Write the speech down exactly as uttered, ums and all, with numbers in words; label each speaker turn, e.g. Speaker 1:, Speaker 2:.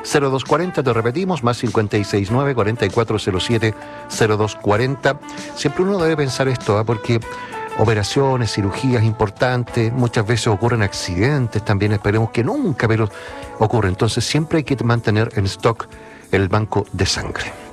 Speaker 1: cero dos cuarenta, te repetimos, más cincuenta y seis nueve, cuarenta y cuatro cero siete, cero dos cuarenta. Siempre uno debe pensar esto, ¿eh? Porque operaciones, cirugías importantes, muchas veces ocurren accidentes también, esperemos que nunca, pero ocurre. Entonces siempre hay que mantener en stock el banco de sangre.